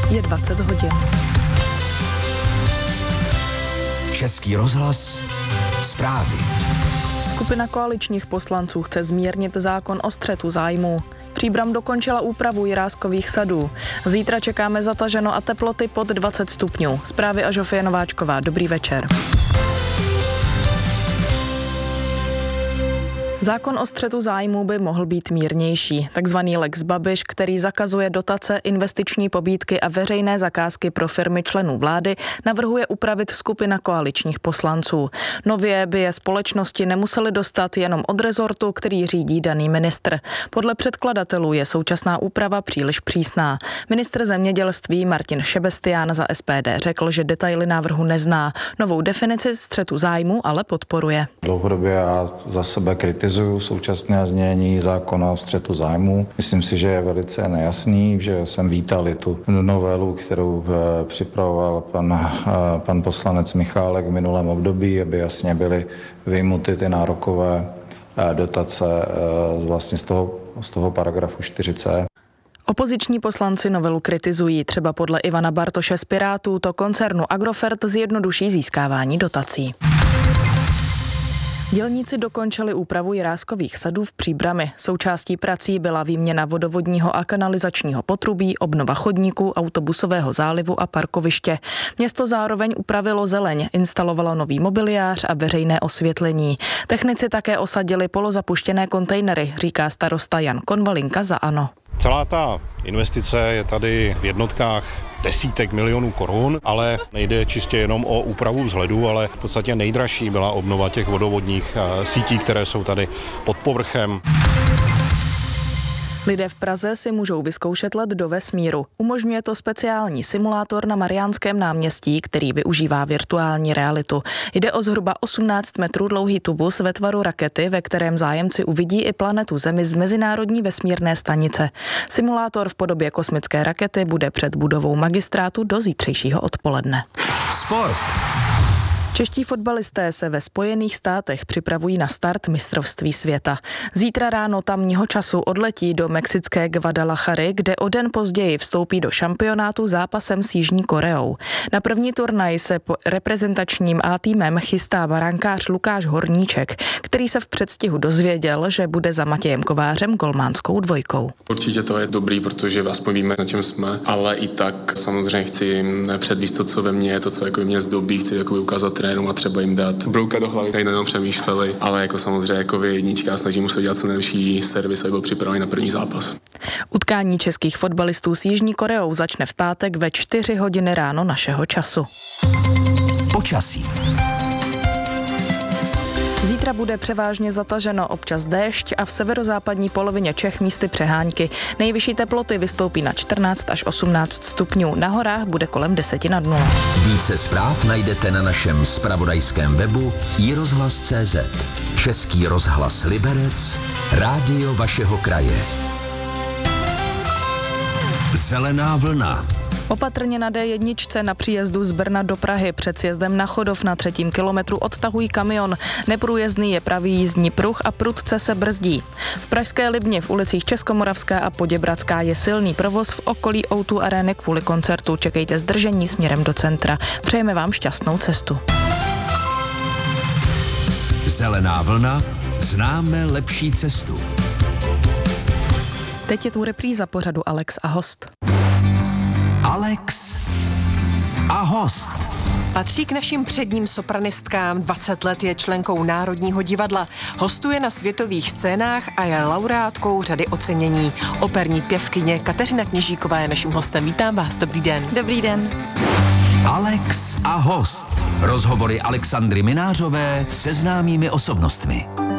Je 20 hodin. Český rozhlas, zprávy. Skupina koaličních poslanců chce zmírnit zákon o střetu zájmů. Příbram dokončila úpravu Jiráskových sadů. Zítra čekáme zataženo a teploty pod 20 stupňů. Zprávy a Žofie Nováčková. Dobrý večer. Zákon o střetu zájmů by mohl být mírnější. Takzvaný Lex Babiš, který zakazuje dotace, investiční pobídky a veřejné zakázky pro firmy členů vlády, navrhuje upravit skupina koaličních poslanců. Nově by je společnosti nemuseli dostat jenom od rezortu, který řídí daný ministr. Podle předkladatelů je současná úprava příliš přísná. Ministr zemědělství Martin Šebestián za SPD řekl, že detaily návrhu nezná. Novou definici střetu zájmů ale podporuje. Dlouhodobě já za sebe kritizuji současné znění zákona o střetu zájmů. Myslím si, že je velice nejasný, že jsem vítal i tu novelu, kterou připravoval pan poslanec Michálek v minulém období, aby jasně byly vyjmuty ty nárokové dotace vlastně z toho paragrafu 4c. Opoziční poslanci novelu kritizují. Třeba podle Ivana Bartoše z Pirátů to koncernu Agrofert zjednoduší získávání dotací. Dělníci dokončili úpravu Jiráskových sadů v Příbrami. Součástí prací byla výměna vodovodního a kanalizačního potrubí, obnova chodníků, autobusového zálivu a parkoviště. Město zároveň upravilo zeleň, instalovalo nový mobiliář a veřejné osvětlení. Technici také osadili polozapuštěné kontejnery, říká starosta Jan Konvalinka za ANO. Celá ta investice je tady v jednotkách desítek milionů korun, ale nejde čistě jenom o úpravu vzhledu, ale v podstatě nejdražší byla obnova těch vodovodních sítí, které jsou tady pod povrchem. Lidé v Praze si můžou vyzkoušet let do vesmíru. Umožňuje to speciální simulátor na Mariánském náměstí, který využívá virtuální realitu. Jde o zhruba 18 metrů dlouhý tubus ve tvaru rakety, ve kterém zájemci uvidí i planetu Zemi z Mezinárodní vesmírné stanice. Simulátor v podobě kosmické rakety bude před budovou magistrátu do zítřejšího odpoledne. Sport. Čeští fotbalisté se ve Spojených státech připravují na start mistrovství světa. Zítra ráno tamního času odletí do mexické Guadalajary, kde o den později vstoupí do šampionátu zápasem s Jižní Koreou. Na první turnaj se reprezentačním A týmem chystá brankář Lukáš Horníček, který se v předstihu dozvěděl, že bude za Matějem Kovářem golmánskou dvojkou. Určitě to je dobrý, protože aspoň víme, na čem jsme, ale i tak samozřejmě chci předvíst to, co ve mně je, to, co jako mě zdobí, chci jako ukázat a třeba jim dát brouka do hlavy, tady nejenom přemýšleli, ale jako samozřejmě jako jednička snažím se dělat co nejlepší servis, aby byl připravený na první zápas. Utkání českých fotbalistů s Jižní Koreou začne v pátek ve 4 hodiny ráno našeho času. Počasí. Zítra bude převážně zataženo, občas déšť a v severozápadní polovině Čech místy přehánky. Nejvyšší teploty vystoupí na 14 až 18 stupňů. Na horách bude kolem 10 nad nulou. Více zpráv najdete na našem zpravodajském webu iRozhlas.cz. Český rozhlas Liberec, rádio vašeho kraje. Zelená vlna. Opatrně na D1 na příjezdu z Brna do Prahy před sjezdem na Chodov na 3. kilometru odtahují kamion. Neprůjezdný je pravý jízdní pruh a prudce se brzdí. V pražské Libni v ulicích Českomoravská a Poděbradská je silný provoz, v okolí O2 Areny kvůli koncertu. Čekejte zdržení směrem do centra. Přejeme vám šťastnou cestu. Zelená vlna, známe lepší cestu. Teď je tu repríza pořadu Alex a host. Alex a host. Patří k našim předním sopranistkám, 20 let je členkou Národního divadla, hostuje na světových scénách a je laureátkou řady ocenění. Operní pěvkyně Kateřina Kněžíková je naším hostem. Vítám vás, dobrý den. Dobrý den. Alex a host. Rozhovory Alexandry Minářové se známými osobnostmi.